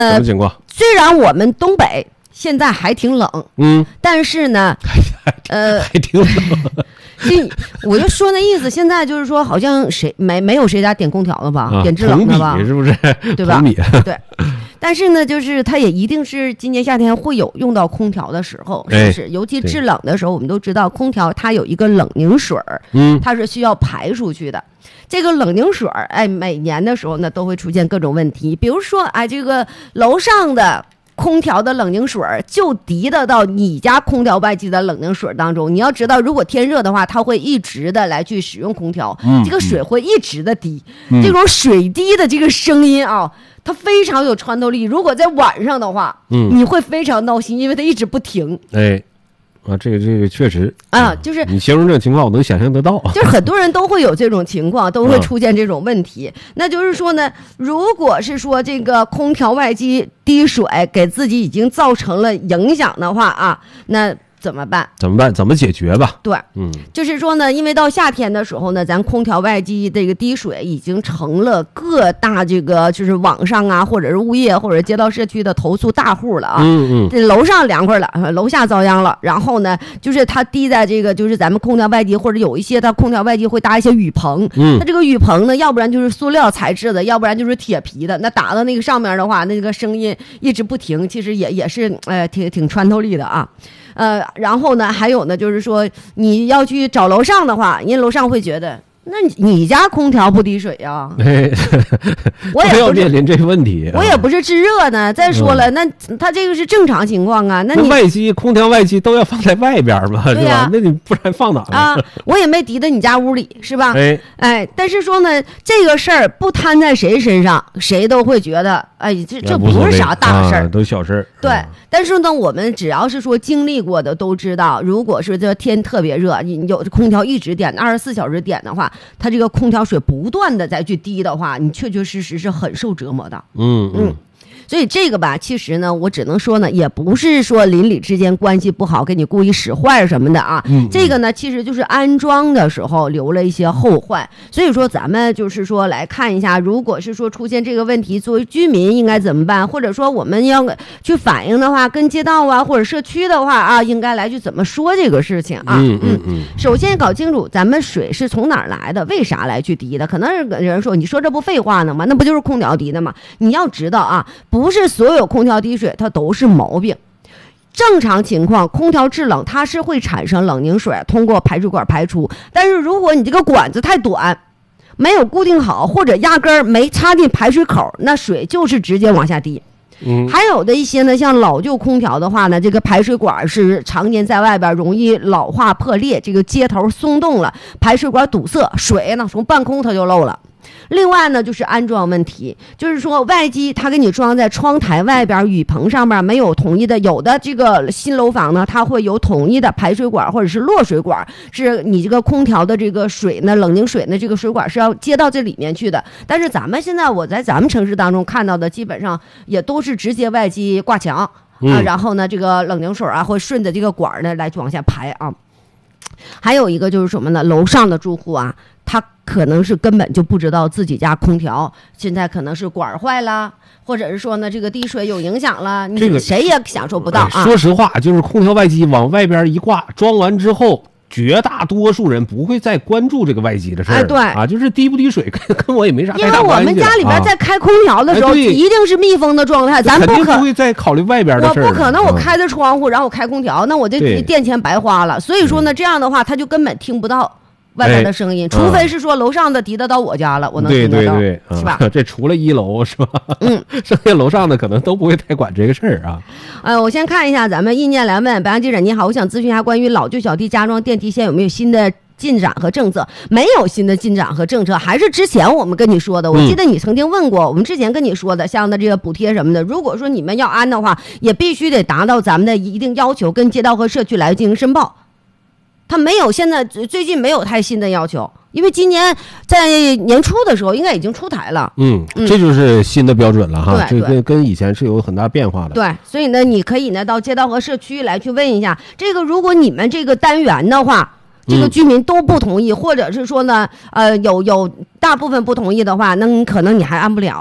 什么情况？ 虽然我们东北现在还挺冷，但是呢， 还挺冷。 我就说那意思，现在就是说，好像没有谁家点空调了吧，点制冷的吧， 是不是？ 对吧？对。但是呢，就是它也一定是今年夏天会有用到空调的时候，是不是？尤其制冷的时候，我们都知道空调它有一个冷凝水它是需要排出去的。这个冷凝水每年的时候呢，都会出现各种问题，比如说这个楼上的空调的冷凝水就滴得到你家空调外机的冷凝水当中。你要知道，如果天热的话，它会一直的来去使用空调，这个水会一直的滴，这种水滴的这个声音它非常有穿透力。如果在晚上的话，你会非常闹心，因为它一直不停。 这个确实就是你形容这种情况，我能想象得到。 就是很多人都会有这种情况，都会出现这种问题。那就是说呢，如果是说这个空调外机滴水给自己已经造成了影响的话那怎么办？ 怎么解决吧？ 对，就是说呢，因为到夏天的时候呢，咱空调外机这个滴水已经成了各大这个就是网上或者是物业或者街道社区的投诉大户了这楼上凉快了，楼下遭殃了。然后呢，就是它滴在这个就是咱们空调外机，或者有一些它空调外机会搭一些雨棚，它这个雨棚呢，要不然就是塑料材质的，要不然就是铁皮的。那打到那个上面的话，那个声音一直不停，其实也是挺穿透力的然后呢，还有呢，就是说你要去找楼上的话，人家楼上会觉得，那你家空调不滴水呀？我也要面临这个问题， 我也不是制热呢。再说了，那它这个是正常情况那你外机空调外机都要放在外边嘛，是吧？那你不然放哪我也没滴到你家屋里，是吧？但是说呢，这个事儿不摊在谁身上，谁都会觉得，这不是啥大事儿， 都小事儿。 对，但是呢，我们只要是说经历过的都知道，如果是这天特别热，你有空调一直点24小时点的话，它这个空调水不断的再去滴的话，你确确实实是很受折磨的。所以这个吧，其实呢，我只能说呢，也不是说邻里之间关系不好，给你故意使坏什么的这个呢，其实就是安装的时候留了一些后患。所以说，咱们就是说来看一下，如果是说出现这个问题，作为居民应该怎么办，或者说我们要去反映的话，跟街道或者社区的话应该来去怎么说这个事情首先搞清楚咱们水是从哪儿来的，为啥来去滴的。可能有人说，你说这不废话呢吗？那不就是空调滴的吗？你要知道不是所有空调滴水它都是毛病。正常情况，空调制冷它是会产生冷凝水，通过排水管排出。但是如果你这个管子太短，没有固定好，或者压根儿没插进排水口，那水就是直接往下滴。还有的一些呢，像老旧空调的话呢，这个排水管是常年在外边，容易老化破裂，这个接头松动了，排水管堵塞，水呢从半空它就漏了。另外呢，就是安装问题，就是说外机它给你装在窗台外边雨棚上面，没有统一的。有的这个新楼房呢，它会有统一的排水管或者是落水管，是你这个空调的这个水呢，冷凝水呢，这个水管是要接到这里面去的。但是咱们现在我在咱们城市当中看到的，基本上也都是直接外机挂墙然后呢，这个冷凝水会顺着这个管呢来往下排还有一个就是什么呢？楼上的住户他可能是根本就不知道自己家空调现在可能是管坏了，或者是说呢这个滴水有影响了，你谁也享受不到说实话，就是空调外机往外边一挂，装完之后，绝大多数人不会再关注这个外机的事儿。 对就是滴不滴水跟我也没啥太大关系。 因为我们家里边在开空调的时候，一定是密封的状态，咱肯定不会再考虑外边的事儿。 我不可能我开着窗户，然后我开空调，那我这电钱白花了。所以说呢，这样的话他就根本听不到外边的声音，除非是说楼上的滴得到我家了，我能听得到，是吧？ 这除了1楼是吧？剩下楼上的可能都不会太管这个事儿我先看一下咱们意念来问，白羊记者你好，我想咨询一下关于老旧小区加装电梯现在有没有新的进展和政策？没有新的进展和政策，还是之前我们跟你说的。我记得你曾经问过，我们之前跟你说的，像的这个补贴什么的，如果说你们要安的话，也必须得达到咱们的一定要求，跟街道和社区来进行申报。他没有，现在最近没有太新的要求，因为今年在年初的时候应该已经出台了。 这就是新的标准了哈， 对， 这跟以前是有很大变化的。 对，所以呢，你可以呢到街道和社区来去问一下，这个如果你们这个单元的话，这个居民都不同意，或者是说呢，有大部分不同意的话，那可能你还安不了。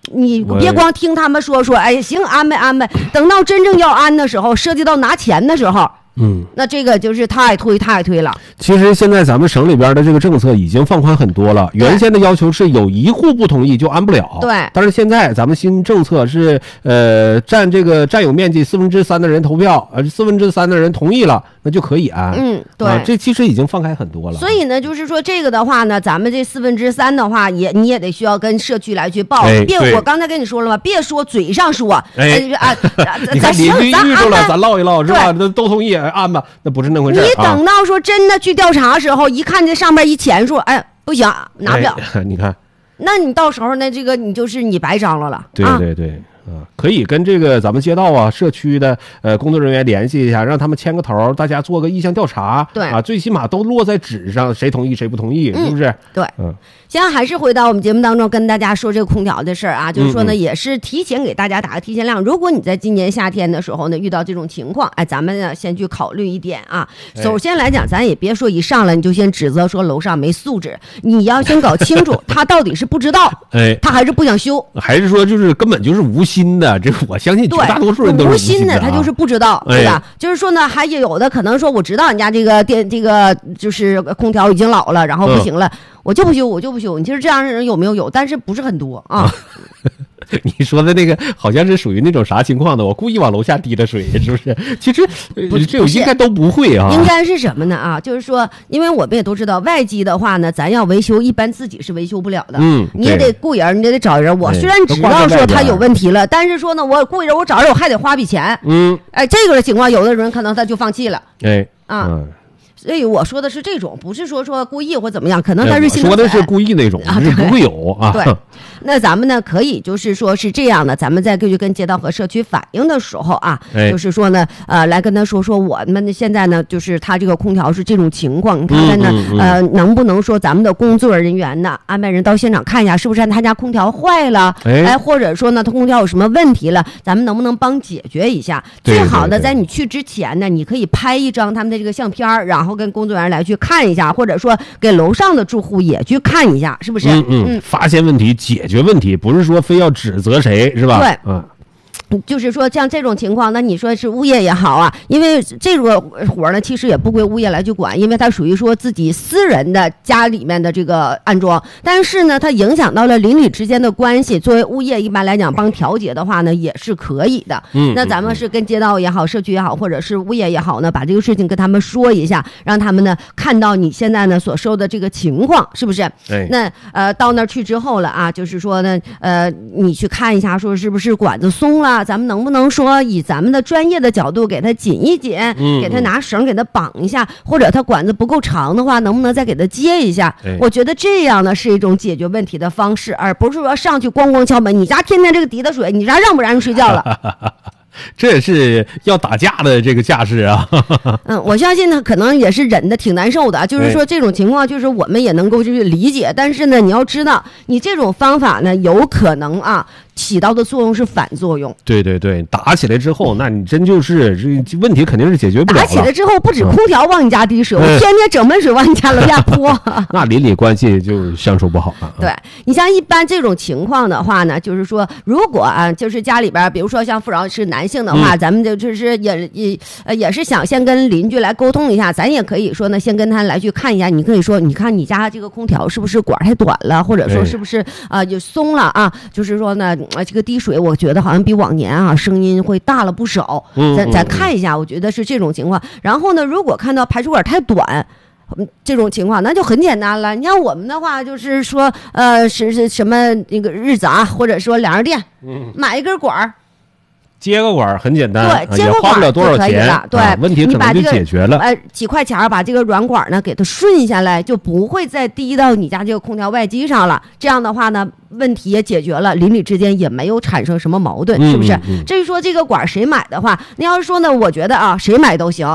你别光听他们说，哎，行，安排，等到真正要安的时候，涉及到拿钱的时候。那这个就是太推了。 其实现在咱们省里边的这个政策已经放宽很多了，原先的要求是有一户不同意就安不了。 对， 但是现在咱们新政策是，占有面积3/4的人投票，3/4的人同意了，那就可以安。 对， 这其实已经放开很多了。 所以呢，就是说这个的话呢，咱们这3/4的话，你也得需要跟社区来去报。我刚才跟你说了吧，别说嘴上说， 你看邻居遇着了，咱唠一唠是吧？都同意。按吧，那不是那回事。 你等到说真的去调查的时候，一看这上面一钱数，哎，不行，拿不了。 你看， 那你到时候那这个你白张罗了。 对，可以跟这个咱们街道啊、社区的工作人员联系一下，让他们牵个头，大家做个意向调查。 对最起码都落在纸上，谁同意谁不同意，是不是？ 对，现在还是回到我们节目当中跟大家说这个空调的事儿啊，就是说呢，也是提前给大家打个提前量。如果你在今年夏天的时候呢遇到这种情况，哎，咱们呢先去考虑一点啊。首先来讲，咱也别说一上来你就先指责说楼上没素质，你要先搞清楚他到底是不知道，他还是不想修， 还是说就是根本就是无心的。这我相信绝大多数人都是无心的， 他就是不知道，对吧？就是说呢，还有的可能说我知道人家这个就是空调已经老了，然后不行了。我就不修，你其实这样的人有没有？但是不是很多啊。 你说的那个好像是属于那种啥情况的？我故意往楼下滴的水，是不是？其实这种应该都不会啊。 应该是什么呢？啊，就是说，因为我们也都知道，外机的话呢，咱要维修，一般自己是维修不了的。你也得雇人，你也得找人。我虽然知道说他有问题了，但是说呢，我雇人，我找人，我还得花笔钱。这个情况，有的人可能他就放弃了。所以我说的是这种，不是说故意或怎么样，可能他是说的是故意那种，是不会有啊。 对，那咱们呢可以就是说是这样的，咱们在跟街道和社区反映的时候啊，就是说呢，来跟他说我们现在呢就是他这个空调是这种情况，看看呢能不能说咱们的工作人员呢安排人到现场看一下，是不是他家空调坏了，或者说呢他空调有什么问题了，咱们能不能帮解决一下？最好的在你去之前呢，你可以拍一张他们的这个相片，然后跟工作人员来去看一下，或者说给楼上的住户也去看一下，是不是？ 发现问题，解决问题，不是说非要指责谁，是吧？ 对，就是说像这种情况，那你说是物业也好啊，因为这个活呢，其实也不归物业来去管，因为它属于说自己私人的家里面的这个安装，但是呢，它影响到了邻里之间的关系，作为物业一般来讲帮调节的话呢，也是可以的。那咱们是跟街道也好，社区也好，或者是物业也好呢，把这个事情跟他们说一下，让他们呢看到你现在呢所受的这个情况，是不是？那到那儿去之后了啊，就是说呢，你去看一下，说是不是管子松了。咱们能不能说以咱们的专业的角度给它紧一紧，给它拿绳给它绑一下，或者它管子不够长的话，能不能再给它接一下？我觉得这样呢是一种解决问题的方式，而不是说上去咣咣敲门，你家天天这个滴的水，你家让不让人睡觉了？ 这是要打架的这个架势啊！ 我相信呢，可能也是忍的挺难受的，就是说这种情况，就是我们也能够去理解，但是呢，你要知道，你这种方法呢，有可能啊。起到的作用是反作用。 对，打起来之后，那你真就是这问题肯定是解决不了了。 打起来之后，不止空调往你家滴水，我天天整盆水往你家楼下泼， 那邻里关系就相处不好了。 对，你像一般这种情况的话呢，就是说，如果啊，就是家里边，比如说像富饶是男性的话，咱们就是也是想先跟邻居来沟通一下，咱也可以说呢，先跟他来去看一下。你可以说，你看你家这个空调是不是管太短了，或者说是不是就松了啊？就是说呢。这个滴水我觉得好像比往年啊声音会大了不少，咱看一下，我觉得是这种情况。然后呢，如果看到排水管太短这种情况，那就很简单了。你像我们的话，就是说是什么那个日子啊，或者说两人店，买一根管接个管很简单， 对，接个管花不了多少钱， 对， 问题可能就解决了。 几块钱把这个软管呢给它顺下来，就不会再滴到你家这个空调外机上了。这样的话呢，问题也解决了，邻里之间也没有产生什么矛盾，是不是？至于说这个管谁买的话，那要是说呢，我觉得啊，谁买都行。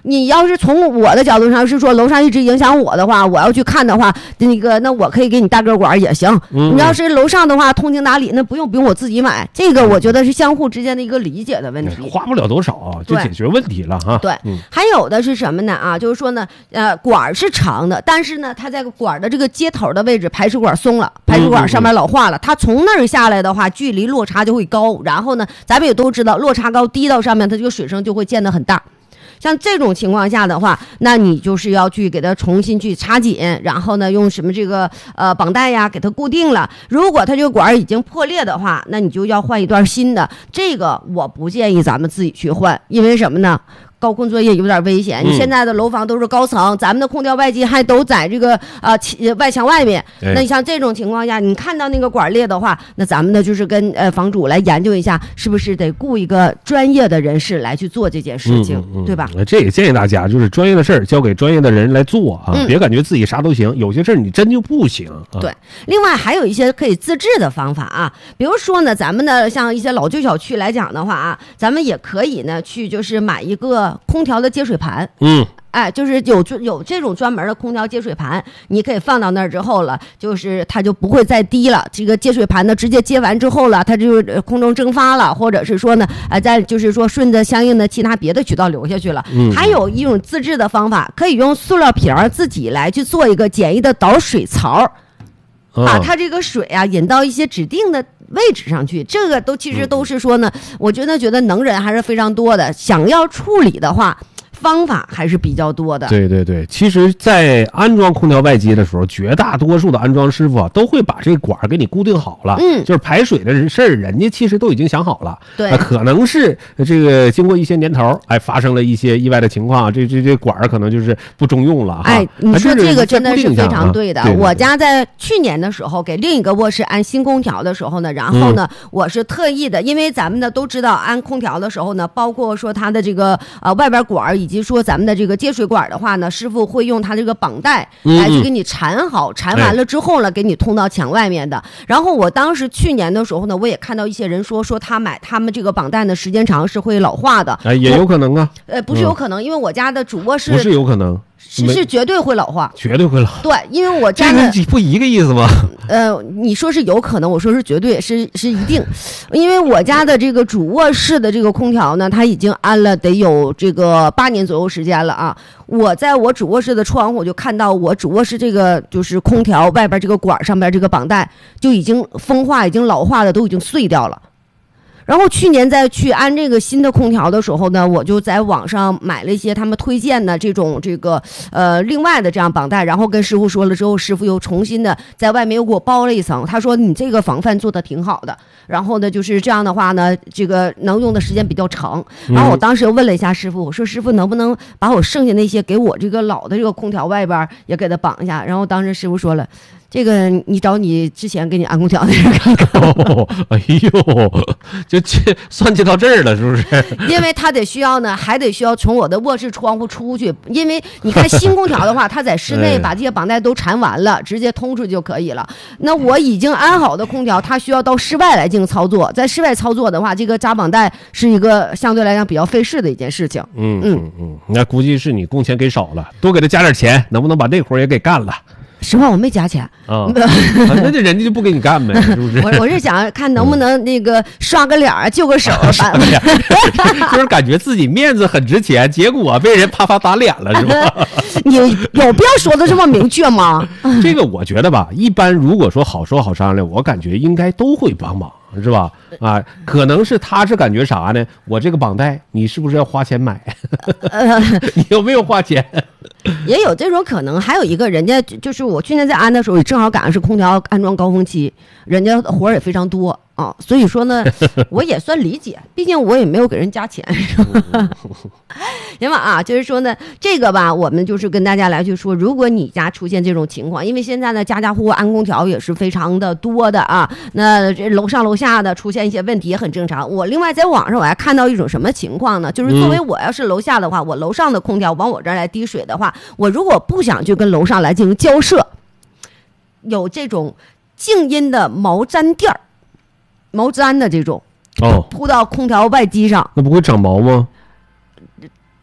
你要是从我的角度上是说楼上一直影响我的话，我要去看的话，那我可以给你大个管也行。你要是楼上的话，通情达理，那不用我自己买。这个我觉得是相互之间的一个理解的问题， 花不了多少就解决问题了哈。 对，还有的是什么呢啊？就是说呢，管是长的，但是呢，它在管的这个接头的位置，排水管松了，排水管上面老化了，它从那儿下来的话，距离落差就会高。然后呢，咱们也都知道，落差高滴到上面，它这个水声就会溅得很大。像这种情况下的话，那你就是要去给它重新去插紧，然后呢用什么这个绑带呀给它固定了。如果它这个管已经破裂的话，那你就要换一段新的。这个我不建议咱们自己去换，因为什么呢？高空作业有点危险，你现在的楼房都是高层，咱们的空调外机还都在这个外墙外面。那你像这种情况下，你看到那个管裂的话，那咱们呢就是跟房主来研究一下，是不是得雇一个专业的人士来去做这件事情，对吧？ 这也建议大家，就是专业的事儿交给专业的人来做啊，别感觉自己啥都行，有些事儿你真就不行啊。 对，另外还有一些可以自制的方法啊，比如说呢，咱们的像一些老旧小区来讲的话啊，咱们也可以呢去就是买一个空调的接水盘，就是有这种专门的空调接水盘，你可以放到那儿之后了，就是它就不会再滴了。这个接水盘呢，直接接完之后了，它就空中蒸发了，或者是说呢，再就是说顺着相应的其他别的渠道流下去了。还有一种自制的方法，可以用塑料瓶自己来去做一个简易的导水槽，把它这个水啊引到一些指定的位置上去。这个其实都是说呢，我觉得能人还是非常多的，想要处理的话方法还是比较多的。 对对对，其实在安装空调外机的时候，绝大多数的安装师傅都会把这个管给你固定好了，就是排水的事儿人家其实都已经想好了。 对， 可能是这个经过一些年头，发生了一些意外的情况，这管可能就是不中用了。 你说这个真的是非常对的。 对对对， 我家在去年的时候给另一个卧室安新空调的时候呢，然后呢，我是特意的，因为咱们呢都知道安空调的时候呢，包括说它的这个外边管以及说咱们的这个接水管的话呢，师傅会用它这个绑带来去给你缠好，缠完了之后呢，给你通到墙外面的。然后我当时去年的时候呢，我也看到一些人说他们这个绑带呢时间长是会老化的。 也有可能啊。 不是有可能，因为我家的主卧室不是有可能。 是绝对会老化， 绝对会老。 对，因为我家的这不一个意思吗？ 你说是有可能，我说是绝对，是一定，因为我家的这个主卧室的这个空调呢，它已经安了得有这个8年左右时间了啊。我在我主卧室的窗户就看到我主卧室这个就是空调外边这个管上边这个绑带就已经风化，已经老化的都已经碎掉了。然后去年在去安这个新的空调的时候呢，我就在网上买了一些他们推荐的这个另外的这样绑带，然后跟师傅说了之后，师傅又重新的在外面又给我包了一层，他说你这个防范做的挺好的，然后呢就是这样的话呢，这个能用的时间比较长。然后我当时又问了一下师傅，我说师傅能不能把我剩下那些给我这个老的这个空调外边也给它绑一下。然后当时师傅说了，这个你找你之前给你安空调的人看看。 哎呦，就算计到这儿了，是不是？ 因为他需要从我的卧室窗户出去，因为你看新空调的话，它在室内把这些绑带都缠完了，直接通出去就可以了。那我已经安好的空调，它需要到室外来进行操作，在室外操作的话，这个扎绑带是一个相对来讲比较费事的一件事情。 那估计是你工钱给少了，多给他加点钱，能不能把这活也给干了？ 实话我没加钱啊，那这人家就不给你干呗，是不是？ 我是想看能不能那个刷个脸救个手， 就是感觉自己面子很值钱，结果被人啪啪打脸了，是吧？ 你有必要说的这么明确吗？ 这个我觉得吧，一般如果说好说好商量，我感觉应该都会帮忙，是吧？可能是他是感觉啥呢？我这个绑带，你是不是要花钱买？你有没有花钱？ 也有这种可能。还有一个人家就是我去年在安的时候，也正好赶上是空调安装高峰期，人家活也非常多啊，所以说呢，我也算理解，毕竟我也没有给人加钱，是吧？行吧啊，就是说呢，这个吧，我们就是跟大家来去说，如果你家出现这种情况，因为现在呢，家家户户安空调也是非常的多的啊，那这楼上楼下的出现一些问题也很正常。我另外在网上我还看到一种什么情况呢？就是作为我要是楼下的话，我楼上的空调往我这儿来滴水的话，我如果不想去跟楼上来进行交涉，有这种静音的毛毡垫儿。毛毡的这种铺到空调外机上， 那不会长毛吗？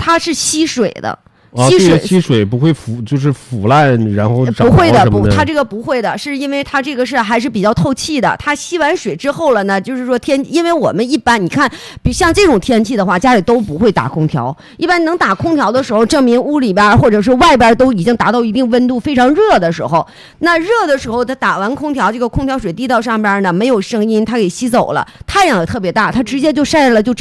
它是吸水的。 吸水不会就是腐烂，然后不会的，它这个不会的，是因为它这个还是比较透气的。它吸完水之后了呢，就是说因为我们一般你看，像这种天气的话，家里都不会打空调。一般能打空调的时候，证明屋里边或者是外边都已经达到一定温度，非常热的时候。那热的时候，它打完空调，这个空调水滴到上边呢，没有声音，它给吸走了。太阳也特别大，它直接就晒了就。